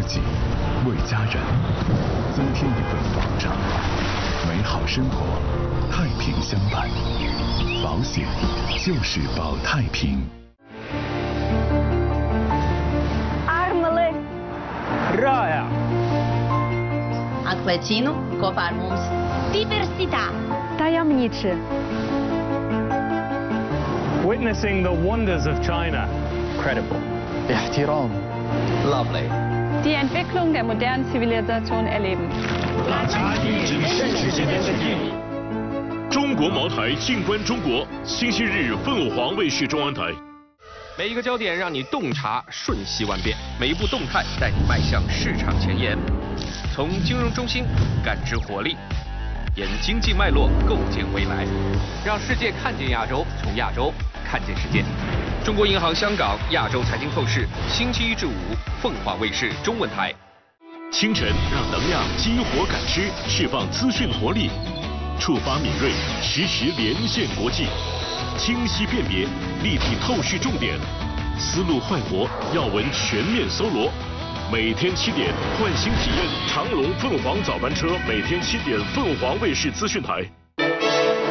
己，为家人，增添一份保障。美好生活，太平相伴。保险就是保太平。 Armele. Rāja. Atklēķinu kopā ar mums. Diversitā. Tajemniczy. Witnessing the wonders of China. Credible. احترام. Lovely. Die Entwicklung der modernen Zivilisation erleben. 中国茅台静观中国，星期日凤凰卫视中央台。 每一个焦点让你洞察瞬息万变，每一步动态带你迈向市场前沿。从金融中心感知活力，沿经济脉络构建未来，让世界看见亚洲，从亚洲看见世界。中国银行香港亚洲财经透视，星期一至五，凤凰卫视中文台。 清晨让能量激活感知，释放资讯活力，触发敏锐，实时连线国际，清晰辨别，立体透视重点，思路快活，要闻全面搜罗。每天7点，唤醒体验长龙凤凰早班车，每天7点，凤凰卫视资讯台。